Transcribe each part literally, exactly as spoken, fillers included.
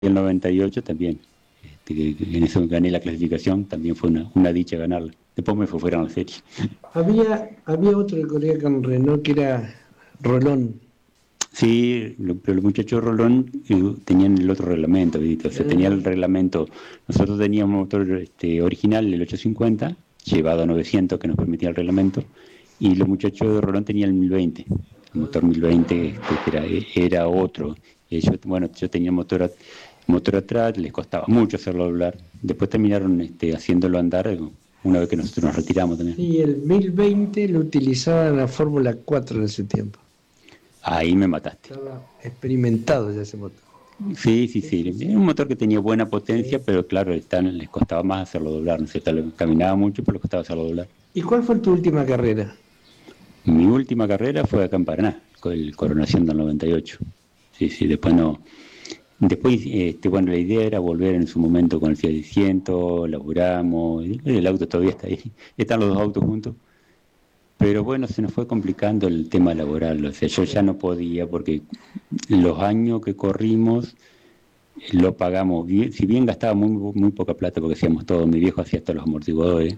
el noventa y ocho también, este, que en eso gané la clasificación, también fue una, una dicha ganarla. Después me fue fuera en la serie. Había, había otro que corría con Renault que era Rolón. Sí, lo, pero los muchachos de Rolón eh, tenían el otro reglamento, ¿viste? O sea, tenía el reglamento. Nosotros teníamos motor este, original, el ochocientos cincuenta, llevado a novecientos, que nos permitía el reglamento, y los muchachos de Rolón tenían el mil veinte. El motor mil veinte este, que era, era otro. Ellos, bueno, yo tenía motor, a, motor atrás, les costaba mucho hacerlo doblar. Después terminaron este, haciéndolo andar una vez que nosotros nos retiramos también. Y el mil veinte lo utilizaba en la Fórmula cuatro en ese tiempo. Ahí me mataste. Estaba experimentado ya ese motor. Sí, sí, sí. Era un motor que tenía buena potencia, sí. Pero claro, están, les costaba más hacerlo doblar. No sé, caminaba mucho, pero les costaba hacerlo doblar. ¿Y cuál fue tu última carrera? Mi última carrera fue acá en Paraná, con el Coronación del noventa y ocho. Sí, sí, después no. Después, este, bueno, la idea era volver en su momento con el Fiat seiscientos, laburamos, el auto todavía está ahí, están los dos autos juntos. Pero bueno, se nos fue complicando el tema laboral, o sea, yo ya no podía porque los años que corrimos lo pagamos, bien, si bien gastaba muy, muy poca plata porque hacíamos todo, mi viejo hacía hasta los amortiguadores,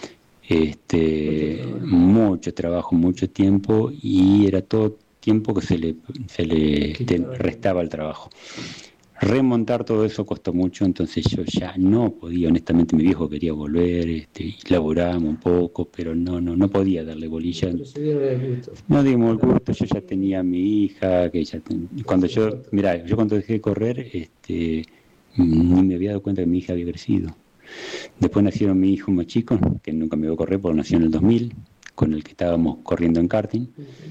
este, mucho trabajo. mucho trabajo, mucho tiempo y era todo tiempo que se le, se le te, restaba el trabajo. Remontar todo eso costó mucho, entonces yo ya no podía, honestamente mi viejo quería volver, este, laburamos un poco, pero no, no, no podía darle bolilla. No dimos el gusto, yo ya tenía a mi hija, que ya ten... cuando yo, mirá, yo cuando dejé de correr, este, ni me había dado cuenta que mi hija había crecido. Después nacieron mi hijo más chico, que nunca me vio correr porque nació en el dos mil, con el que estábamos corriendo en karting.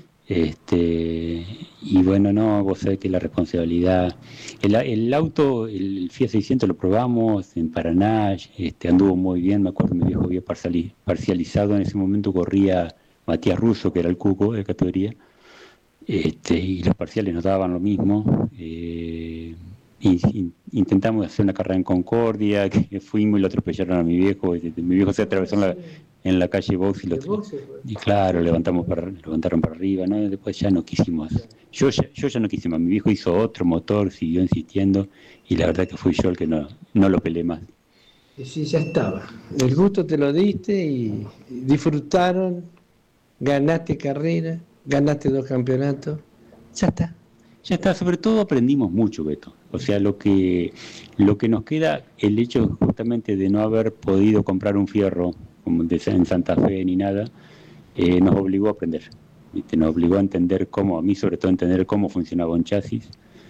Este, y bueno, no, vos sabés que la responsabilidad, el, el auto, el Fiat seiscientos lo probamos en Paraná, este, anduvo muy bien, me acuerdo mi viejo había parcializado, en ese momento corría Matías Russo, que era el cuco de categoría, este, y los parciales nos daban lo mismo. eh, Intentamos hacer una carrera en Concordia, que fuimos y lo atropellaron a mi viejo, mi viejo se atravesó en la, en la calle Box y, lo, y claro, levantamos para, levantaron para arriba, ¿no? Después ya no quisimos, yo ya, yo ya no quise más, mi viejo hizo otro motor, siguió insistiendo y la verdad que fui yo el que no, no lo peleé más. Sí, ya estaba, el gusto te lo diste y disfrutaron, ganaste carrera, ganaste dos campeonatos, ya está. Ya está, sobre todo aprendimos mucho, Beto. O sea, lo que lo que nos queda, el hecho justamente de no haber podido comprar un fierro como en Santa Fe ni nada, eh, nos obligó a aprender. ¿Viste? Nos obligó a entender cómo, a mí sobre todo entender cómo funcionaba un chasis.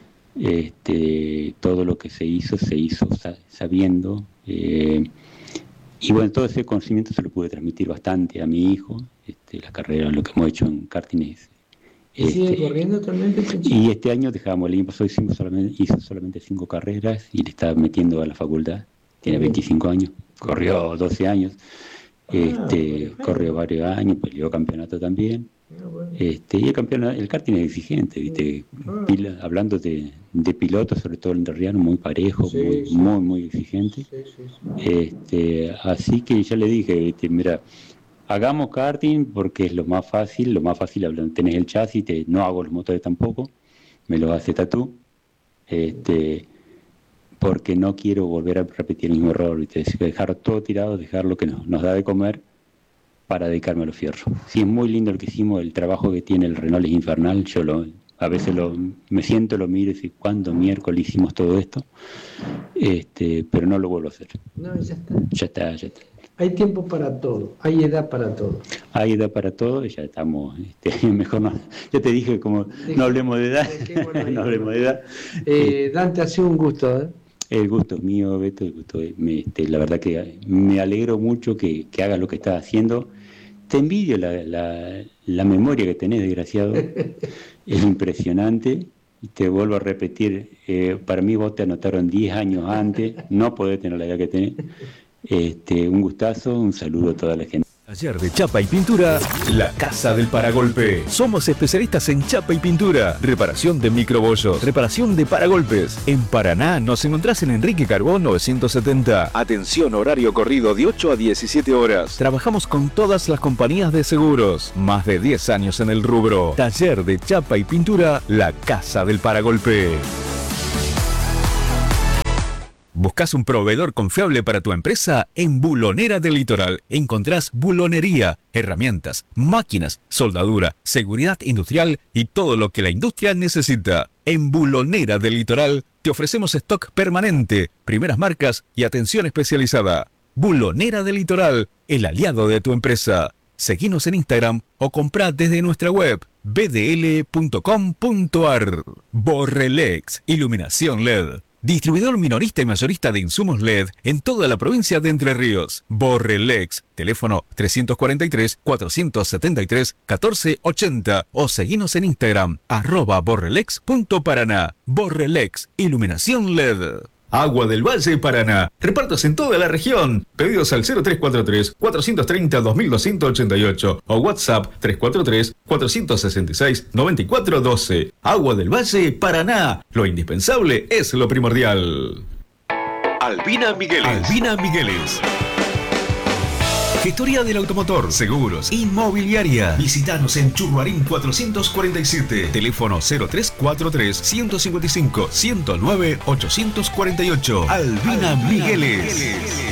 Este, todo lo que se hizo, se hizo sabiendo. Eh, y bueno, todo ese conocimiento se lo pude transmitir bastante a mi hijo. Este, la carrera, lo que hemos hecho en karting es... ¿Y sigue este, corriendo actualmente? Y este año dejamos, el año pasado hicimos solamente, hizo solamente cinco carreras y le está metiendo a la facultad, tiene veinticinco años, corrió doce años, este, ah, corrió varios años, peleó campeonato también, ah, bueno. este, y el campeonato, el karting es exigente, ¿viste? Ah. Pila, hablando de, de pilotos, sobre todo el entrerriano, muy parejo, sí, muy, sí. muy, muy exigente, sí, sí, sí. Este, así que ya le dije, ¿viste? Mira, hagamos karting porque es lo más fácil, lo más fácil, tenés el chasis, te, no hago los motores tampoco, me los hace Tatú, este, porque no quiero volver a repetir el mismo error, ¿viste? Dejar todo tirado, dejar lo que nos, nos da de comer para dedicarme a los fierros. Sí, es muy lindo lo que hicimos, el trabajo que tiene el Renault es infernal, yo lo, a veces lo, me siento, lo miro y digo, ¿cuándo miércoles hicimos todo esto? Este, pero no lo vuelvo a hacer. No, ya está. Ya está, ya está. Hay tiempo para todo, hay edad para todo. Hay edad para todo, y ya estamos, este, mejor no, ya te dije como no hablemos de edad, no hablemos de edad. Eh, Dante, ha sido un gusto, ¿eh? El gusto es mío, Beto, el gusto es, me, este, la verdad que me alegro mucho que, que hagas lo que estás haciendo. Te envidio la, la, la memoria que tenés, desgraciado, es impresionante. Y te vuelvo a repetir, eh, para mí vos te anotaron diez años antes, no podés tener la edad que tenés. Este, un gustazo, un saludo a toda la gente. Taller de chapa y pintura, La Casa del Paragolpe. Somos especialistas en chapa y pintura, reparación de microbollos, reparación de paragolpes. En Paraná nos encontrás en Enrique Carbón novecientos setenta. Atención, horario corrido de ocho a diecisiete horas. Trabajamos con todas las compañías de seguros. Más de diez años en el rubro. Taller de chapa y pintura, La Casa del Paragolpe. ¿Buscas un proveedor confiable para tu empresa? En Bulonera del Litoral encontrás bulonería, herramientas, máquinas, soldadura, seguridad industrial y todo lo que la industria necesita. En Bulonera del Litoral te ofrecemos stock permanente, primeras marcas y atención especializada. Bulonera del Litoral, el aliado de tu empresa. Seguinos en Instagram o comprá desde nuestra web b d l punto com punto a r. Borrelex, iluminación L E D. Distribuidor minorista y mayorista de insumos L E D en toda la provincia de Entre Ríos. Borrelex, teléfono trescientos cuarenta y tres, cuatrocientos setenta y tres, catorce ochenta o seguinos en Instagram, arroba borrelex punto paraná. Borrelex, iluminación L E D. Agua del Valle Paraná. Repartos en toda la región. Pedidos al cero tres cuatro tres, cuatro tres cero, dos dos ocho ocho o WhatsApp tres cuatro tres, cuatro seis seis, nueve cuatro uno dos. Agua del Valle Paraná. Lo indispensable es lo primordial. Albina Migueles. Albina Migueles. Gestoría del automotor, seguros, inmobiliaria. Visítanos en Churruarín cuatrocientos cuarenta y siete. Teléfono cero tres cuatro tres, ciento cincuenta y cinco, ciento nueve, ochocientos cuarenta y ocho. Albina, Albina Migueles. Migueles.